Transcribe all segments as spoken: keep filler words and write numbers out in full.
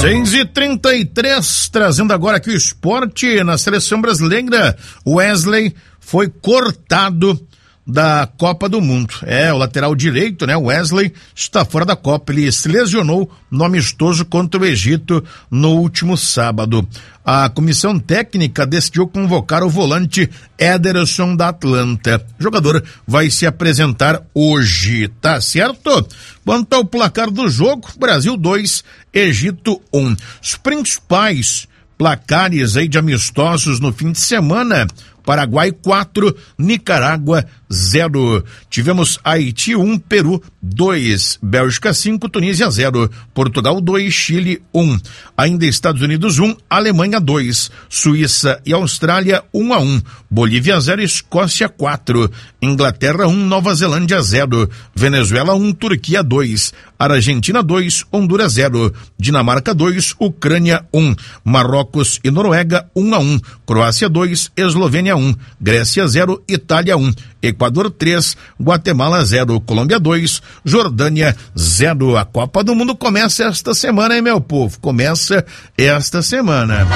seis e trinta e três, trazendo agora aqui o esporte na seleção brasileira. Wesley foi cortado da Copa do Mundo. É, o lateral direito, né? Wesley está fora da Copa. Ele se lesionou no amistoso contra o Egito no último sábado. A comissão técnica decidiu convocar o volante Ederson da Atlanta. O jogador vai se apresentar hoje, tá certo? Quanto ao placar do jogo, Brasil dois, Egito um. Os principais placares aí de amistosos no fim de semana: Paraguai quatro, Nicarágua zero. Tivemos Haiti um, Peru dois, Bélgica cinco, Tunísia zero, Portugal dois, Chile um. Ainda Estados Unidos um, Alemanha dois, Suíça e Austrália um a um, Bolívia zero, Escócia quatro, Inglaterra um, Nova Zelândia zero, Venezuela um, Turquia dois, Argentina dois, Honduras zero, Dinamarca dois, Ucrânia um, Marrocos e Noruega um a um, Croácia dois, Eslovênia um, Grécia zero, Itália um, Equador três, Guatemala zero, Colômbia dois, Jordânia zero. A Copa do Mundo começa esta semana, hein, meu povo? Começa esta semana.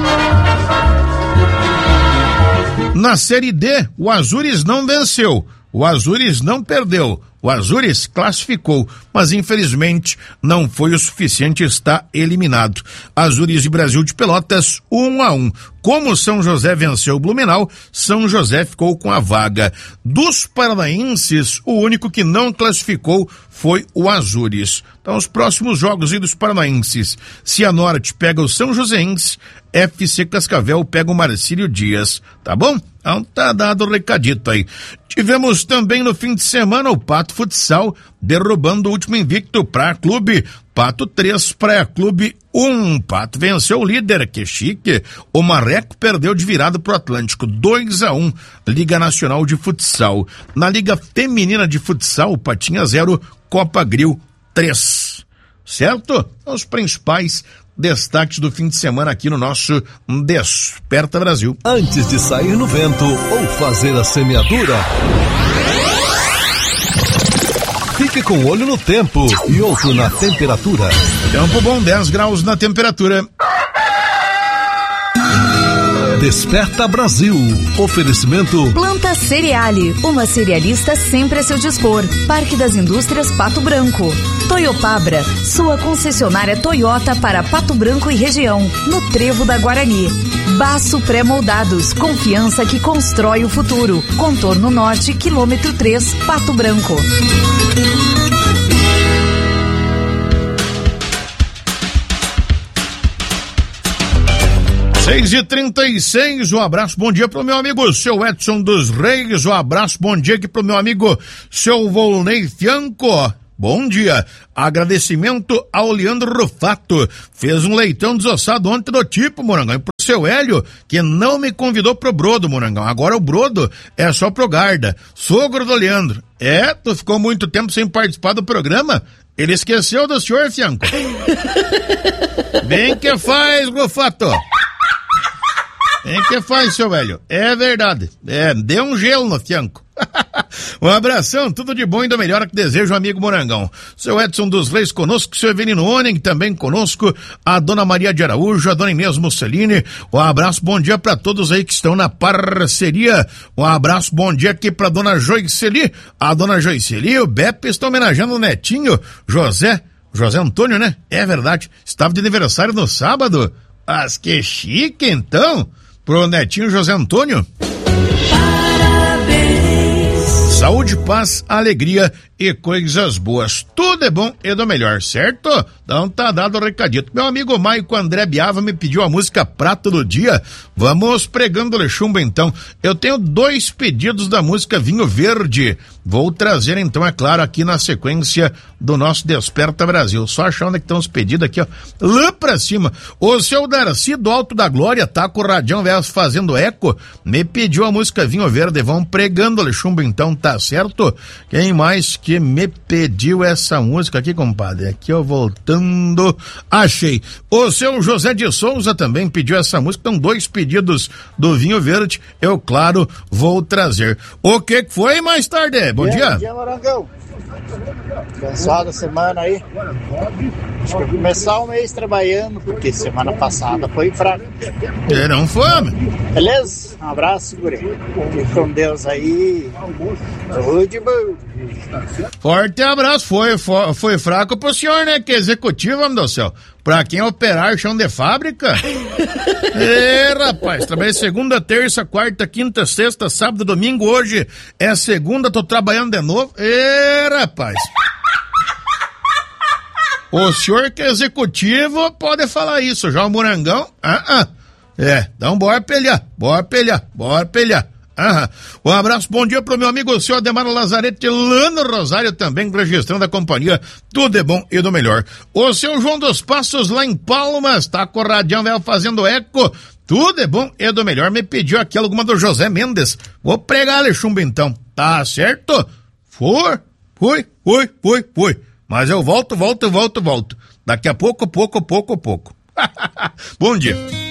Na Série D, o Azures não venceu, o Azures não perdeu, o Azures classificou, mas infelizmente não foi o suficiente, está eliminado. Azures e Brasil de Pelotas um a um. Como São José venceu o Blumenau, São José ficou com a vaga. Dos paranaenses, o único que não classificou foi o Azures. Então, os próximos jogos aí dos paranaenses: Cianorte pega o São Joséense, F C Cascavel pega o Marcílio Dias, tá bom? Então tá dado o recadito aí. Tivemos também no fim de semana o Pato Futsal derrubando o último invicto Praia Clube. Pato três, Praia Clube um. Pato venceu o líder, que chique. O Marreco perdeu de virada pro Atlântico, dois a um, Liga Nacional de Futsal. Na Liga Feminina de Futsal, Patinha zero, Copa Grill três. Certo? Os principais destaques do fim de semana aqui no nosso Desperta Brasil. Antes de sair no vento ou fazer a semeadura, fique com o olho no tempo e outro na temperatura. Tempo bom, dez graus na temperatura. Desperta Brasil. Oferecimento Planta Cereale, uma cerealista sempre a seu dispor. Parque das Indústrias Pato Branco. Toyopabra, sua concessionária Toyota para Pato Branco e região, no Trevo da Guarani. Baço Pré-Moldados, confiança que constrói o futuro. Contorno Norte, quilômetro três, Pato Branco. seis e trinta e seis, um abraço, bom dia pro meu amigo seu Edson dos Reis, um abraço, bom dia aqui pro meu amigo seu Volney Fianco. Bom dia. Agradecimento ao Leandro Rufato. Fez um leitão desossado ontem do tipo, Morangão. E pro seu Hélio, que não me convidou pro brodo, Morangão. Agora o brodo é só pro Garda. Sogro do Leandro. É, tu ficou muito tempo sem participar do programa? Ele esqueceu do senhor, Fianco. Bem que faz, Rufato. Bem que faz, seu velho. É verdade. É, deu um gelo no Fianco. Um abração, tudo de bom e do melhor que desejo, amigo Morangão. Seu Edson dos Reis conosco, seu Evelino Oning também conosco, a dona Maria de Araújo, a dona Inês Mussolini. Um abraço, bom dia para todos aí que estão na parceria. Um abraço, bom dia aqui pra dona Joiceli, a dona Joiceli e o Beppe estão homenageando o netinho, José, José Antônio, né? É verdade, estava de aniversário no sábado. Mas que chique, então, pro netinho José Antônio. Saúde, paz, alegria e coisas boas. Tudo é bom e do melhor, certo? Então tá dado o recadito. Meu amigo Maico André Biava me pediu a música Prato do Dia. Vamos pregando o chumbo então. Eu tenho dois pedidos da música Vinho Verde. Vou trazer então, é claro, aqui na sequência do nosso Desperta Brasil. Só achar onde é que estão os pedidos aqui, ó. Lá pra cima. O seu Darcy do Alto da Glória, tá com o radião verso fazendo eco, me pediu a música Vinho Verde. Vamos pregando o chumbo então, tá certo? Quem mais que me pediu essa música aqui, compadre? Aqui eu voltando, achei. O seu José de Souza também pediu essa música, então dois pedidos do Vinho Verde, eu, claro, vou trazer. O que foi mais tarde? Bom dia. Bom dia, Morangão. Abençoada semana aí. Acho que vou começar o mês trabalhando, porque semana passada foi fraco. E não fome. Beleza? Um abraço, guri. Fique com Deus aí. Saúde, bom. Forte abraço. Foi, foi, foi fraco pro senhor, né? Que executivo, meu Deus do céu. Pra quem operar chão de fábrica. É, rapaz, trabalhei segunda, terça, quarta, quinta, sexta, sábado, domingo. Hoje é segunda, tô trabalhando de novo. É, rapaz. O senhor que é executivo pode falar isso. Já o Morangão, ah, ah. É, então bora pelhar, bora pelhar, bora pelhar. Aham. Um abraço, bom dia pro meu amigo o senhor Ademar Lazarete lá no Rosário, também registrando a companhia, tudo é bom e do melhor. O seu João dos Passos lá em Palmas, tá com o radião velho fazendo eco, tudo é bom e do melhor, me pediu aqui alguma do José Mendes, vou pregar a chumbo então, tá certo? Foi, foi, foi, foi, foi, mas eu volto, volto, volto, volto, daqui a pouco, pouco, pouco, pouco. Bom dia.